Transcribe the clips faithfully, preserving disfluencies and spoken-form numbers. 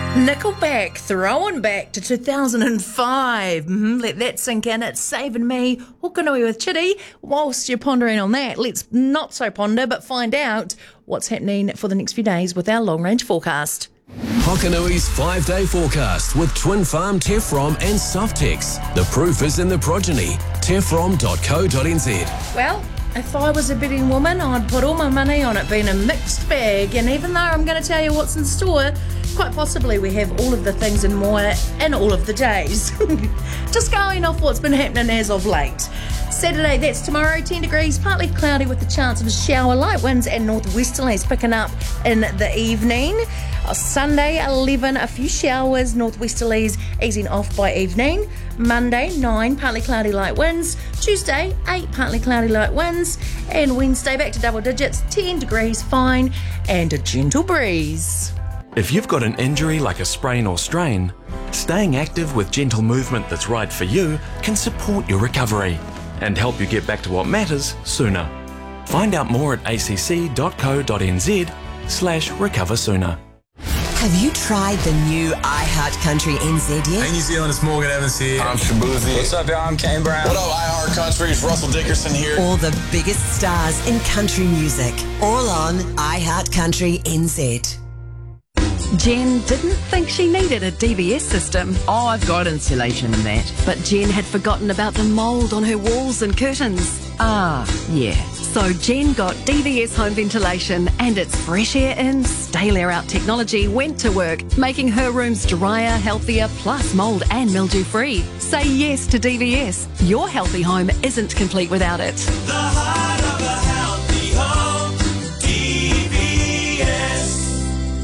Nickelback, throwing back to two thousand five. Mm-hmm, let that sink in. It's Saving Me, Hokanui with Chitty. Whilst you're pondering on that, let's not so ponder, but find out what's happening for the next few days with our long-range forecast. Hokanui's five-day forecast with Twin Farm, Tefrom and Softex. The proof is in the progeny. tefrom dot co dot n z. Well, if I was a betting woman, I'd put all my money on it being a mixed bag. And even though I'm going to tell you what's in store, quite possibly we have all of the things and more in all of the days. Just going off what's been happening as of late. Saturday, that's tomorrow, ten degrees, partly cloudy with the chance of a shower, light winds and northwesterlies picking up in the evening. Sunday, eleven, a few showers, northwesterlies easing off by evening. Monday, nine, partly cloudy, light winds. Tuesday, eight, partly cloudy, light winds. And Wednesday, back to double digits, ten degrees, fine, and a gentle breeze. If you've got an injury like a sprain or strain, staying active with gentle movement that's right for you can support your recovery and help you get back to what matters sooner. Find out more at acc dot co dot n z slash recover sooner. Have you tried the new iHeart Country N Z yet? Hey New Zealand, it's Morgan Evans here. I'm Shabuzi. What's up, y'all? I'm Kane Brown. What up, iHeart Country? It's Russell Dickerson here. All the biggest stars in country music, all on iHeart Country N Z. Jen didn't think she needed a D V S system. Oh, I've got insulation in that. But Jen had forgotten about the mould on her walls and curtains. Ah, yeah. So Jen got D V S home ventilation, and its fresh air in, stale air out technology went to work, making her rooms drier, healthier, plus mould and mildew free. Say yes to D V S. Your healthy home isn't complete without it. The heart of a healthy home, D V S.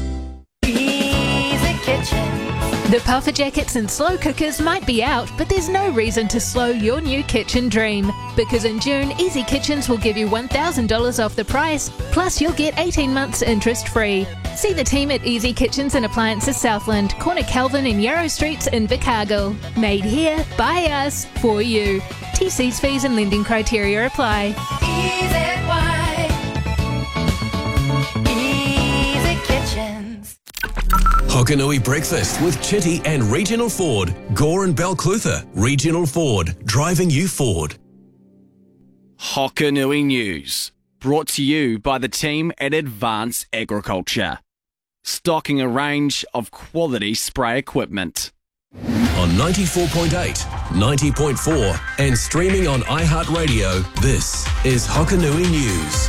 Easy Kitchen. The puffer jackets and slow cookers might be out, but there's no reason to slow your new kitchen dream. Because in June, Easy Kitchens will give you one thousand dollars off the price, plus you'll get eighteen months interest free. See the team at Easy Kitchens and Appliances Southland, Corner Calvin and Yarrow Streets in Invercargill. Made here, by us, for you. T Cs, fees and lending criteria apply. Easy White. Easy Kitchens. Hokanui Breakfast with Chitty and Regional Ford. Gore and Balclutha. Regional Ford. Driving you forward. Hokanui News. Brought to you by the team at Advance Agriculture. Stocking a range of quality spray equipment. On ninety-four point eight, ninety point four and streaming on iHeartRadio, this is Hokanui News.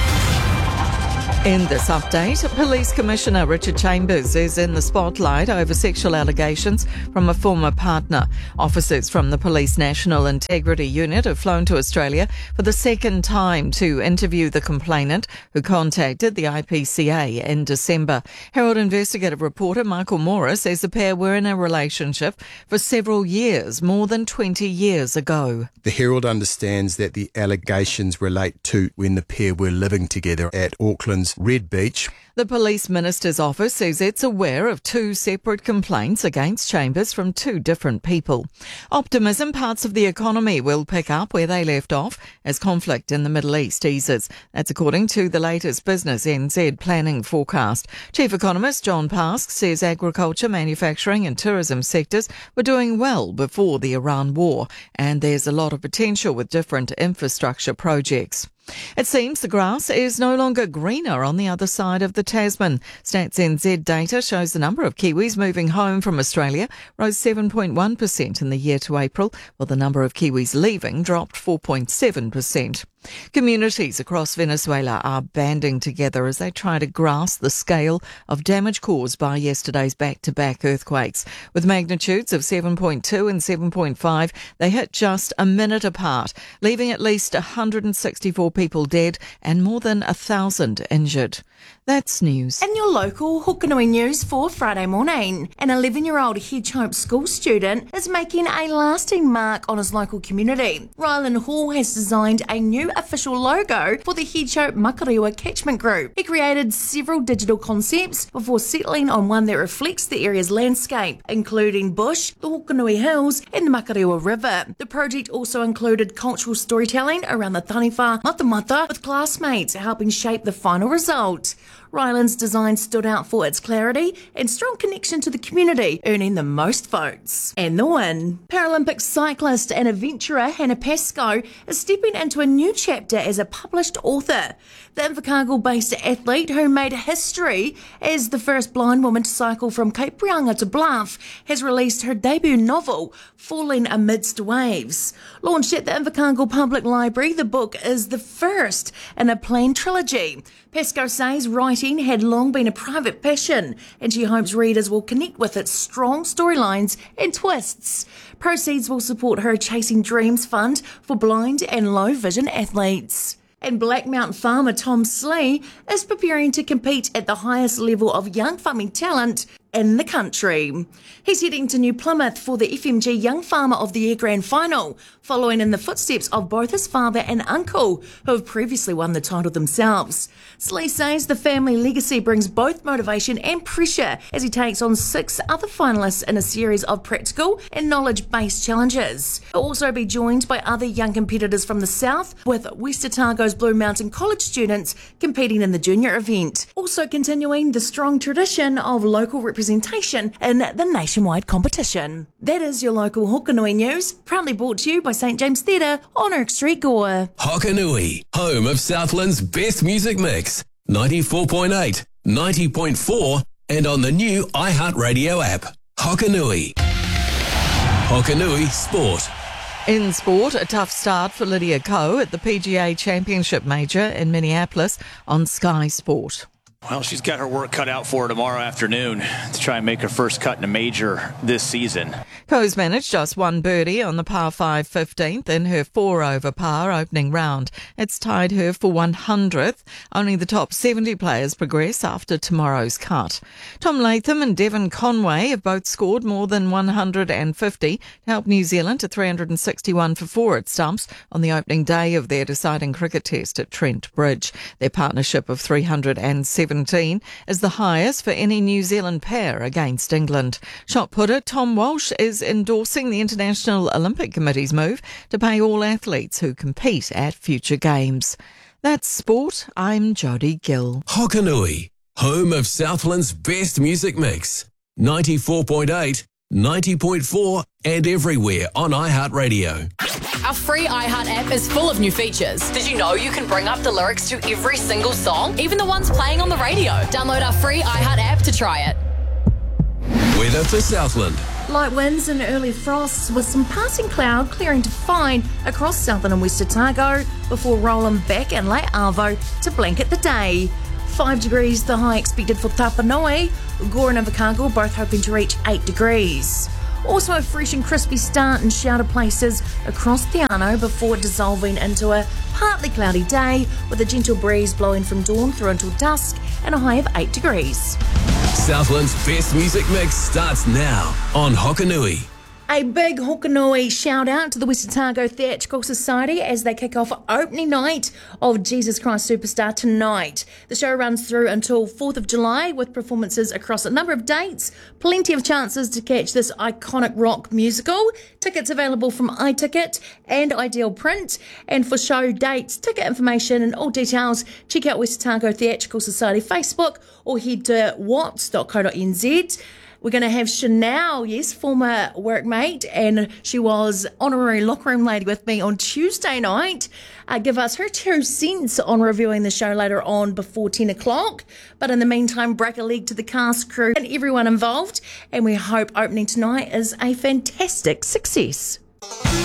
In this update, Police Commissioner Richard Chambers is in the spotlight over sexual allegations from a former partner. Officers from the Police National Integrity Unit have flown to Australia for the second time to interview the complainant who contacted the I P C A in December. Herald investigative reporter Michael Morris says the pair were in a relationship for several years, more than twenty years ago. The Herald understands that the allegations relate to when the pair were living together at Auckland's Red Beach. The Police Minister's office says it's aware of two separate complaints against Chambers from two different people. Optimism parts of the economy will pick up where they left off as conflict in the Middle East eases. That's according to the latest Business N Z planning forecast. Chief Economist John Pask says agriculture, manufacturing and tourism sectors were doing well before the Iran war, and there's a lot of potential with different infrastructure projects. It seems the grass is no longer greener on the other side of the Tasman. Stats N Z data shows the number of Kiwis moving home from Australia rose seven point one percent in the year to April, while the number of Kiwis leaving dropped four point seven percent. Communities across Venezuela are banding together as they try to grasp the scale of damage caused by yesterday's back-to-back earthquakes. With magnitudes of seven point two and seven point five, they hit just a minute apart, leaving at least one hundred sixty-four people dead and more than a thousand injured. That's news. In your local Hokanui News for Friday morning, an eleven-year-old Hedge Hope school student is making a lasting mark on his local community. Ryland Hall has designed a new official logo for the Hedge Hope Makarewa catchment group. He created several digital concepts before settling on one that reflects the area's landscape, including bush, the Hokanui Hills and the Makarewa River. The project also included cultural storytelling around the Taniwha Matamata with classmates helping shape the final result. Ryland's design stood out for its clarity and strong connection to the community, earning the most votes. And the win. Paralympic cyclist and adventurer Hannah Pascoe is stepping into a new chapter as a published author. The Invercargill-based athlete, who made history as the first blind woman to cycle from Cape Reinga to Bluff, has released her debut novel, Falling Amidst Waves. Launched at the Invercargill Public Library, the book is the first in a planned trilogy. Pascoe says writing had long been a private passion, and she hopes readers will connect with its strong storylines and twists. Proceeds will support her Chasing Dreams Fund for blind and low vision athletes. And Blackmount farmer Tom Slee is preparing to compete at the highest level of young farming talent in the country. He's heading to New Plymouth for the F M G Young Farmer of the Year Grand Final, following in the footsteps of both his father and uncle, who have previously won the title themselves. Slee says the family legacy brings both motivation and pressure as he takes on six other finalists in a series of practical and knowledge-based challenges. He'll also be joined by other young competitors from the south, with West Otago's Blue Mountain College students competing in the junior event. Also continuing the strong tradition of local representation in the nationwide competition. That is your local Hokanui news, proudly brought to you by Saint James Theatre on Erk Street, Gore. Hokanui, home of Southland's best music mix. ninety-four point eight, ninety point four, and on the new iHeartRadio app. Hokanui. Hokanui Sport. In sport, a tough start for Lydia Ko at the P G A Championship Major in Minneapolis on Sky Sport. Well, she's got her work cut out for her tomorrow afternoon to try and make her first cut in a major this season. Ko's managed just one birdie on the par five fifteenth in her four over par opening round. It's tied her for one hundredth. Only the top seventy players progress after tomorrow's cut. Tom Latham and Devon Conway have both scored more than one hundred fifty to help New Zealand to three hundred sixty-one for four at stumps on the opening day of their deciding cricket test at Trent Bridge. Their partnership of three hundred seventeen is the highest for any New Zealand pair against England. Shot putter Tom Walsh is endorsing the International Olympic Committee's move to pay all athletes who compete at future games. That's sport. I'm Jodie Gill. Hokanui, home of Southland's best music mix. ninety-four point eight, ninety point four, and everywhere on iHeartRadio. Our free iHeart app is full of new features. Did you know you can bring up the lyrics to every single song, even the ones playing on the radio? Download our free iHeart app to try it. Weather for Southland. Light winds and early frosts with some passing cloud clearing to fine across Southland and West Otago before rolling back in late Arvo to blanket the day. Five degrees the high expected for Tapanui. Gore and Invercargill both hoping to reach eight degrees. Also a fresh and crispy start in shower places across Te Anau before dissolving into a partly cloudy day with a gentle breeze blowing from dawn through until dusk and a high of eight degrees. Southland's best music mix starts now on Hokanui. A big Hokanui shout out to the West Otago Theatrical Society as they kick off opening night of Jesus Christ Superstar tonight. The show runs through until fourth of July with performances across a number of dates. Plenty of chances to catch this iconic rock musical. Tickets available from iTicket and Ideal Print. And for show dates, ticket information and all details, check out West Otago Theatrical Society Facebook or head to watts dot co dot n z. We're going to have Chanel, yes, former workmate, and she was honorary locker room lady with me on Tuesday night, uh, give us her two cents on reviewing the show later on before ten o'clock. But in the meantime, break a leg to the cast, crew and everyone involved, and we hope opening tonight is a fantastic success.